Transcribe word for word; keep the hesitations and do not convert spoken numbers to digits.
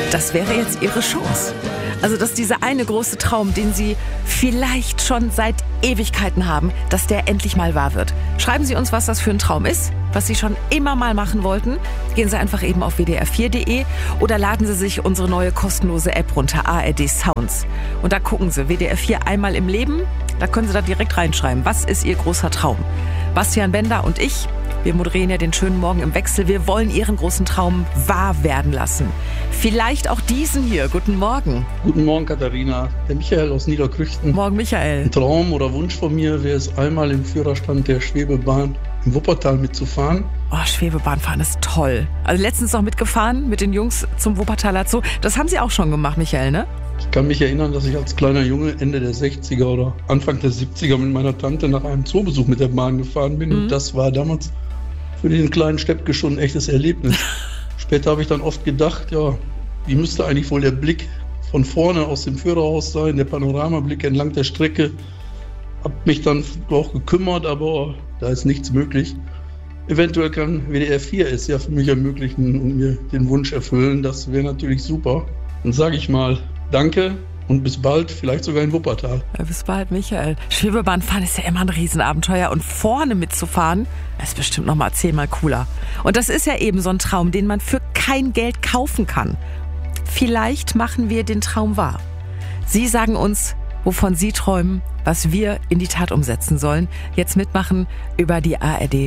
das wäre jetzt Ihre Chance. Also, dass dieser eine große Traum, den Sie vielleicht schon seit Ewigkeiten haben, dass der endlich mal wahr wird. Schreiben Sie uns, was das für ein Traum ist, was Sie schon immer mal machen wollten. Gehen Sie einfach eben auf w d r vier punkt d e oder laden Sie sich unsere neue kostenlose App runter, A R D Sounds. Und da gucken Sie, W D R vier einmal im Leben, da können Sie da direkt reinschreiben, was ist Ihr großer Traum? Bastian Bender und ich, wir moderieren ja den schönen Morgen im Wechsel. Wir wollen Ihren großen Traum wahr werden lassen. Vielleicht auch diesen hier. Guten Morgen. Guten Morgen, Katharina. Der Michael aus Niederkrüchten. Morgen, Michael. Ein Traum oder Wunsch von mir wäre es, einmal im Führerstand der Schwebebahn im Wuppertal mitzufahren. Oh, Schwebebahnfahren ist toll. Also letztens noch mitgefahren mit den Jungs zum Wuppertaler Zoo. Das haben Sie auch schon gemacht, Michael, ne? Ich kann mich erinnern, dass ich als kleiner Junge Ende der sechziger oder Anfang der siebziger mit meiner Tante nach einem Zoobesuch mit der Bahn gefahren bin. Mhm. Und das war damals für den kleinen Steppke schon ein echtes Erlebnis. Später habe ich dann oft gedacht, ja, wie müsste eigentlich wohl der Blick von vorne aus dem Führerhaus sein, der Panoramablick entlang der Strecke. Hab mich dann auch gekümmert, aber da ist nichts möglich. Eventuell kann W D R vier es ja für mich ermöglichen und mir den Wunsch erfüllen. Das wäre natürlich super. Dann sage ich mal danke und bis bald, vielleicht sogar in Wuppertal. Ja, bis bald, Michael. Schwebebahnfahren ist ja immer ein Riesenabenteuer und vorne mitzufahren, ist bestimmt noch mal zehnmal cooler. Und das ist ja eben so ein Traum, den man für kein Geld kaufen kann. Vielleicht machen wir den Traum wahr. Sie sagen uns, wovon Sie träumen, was wir in die Tat umsetzen sollen. Jetzt mitmachen über die A R D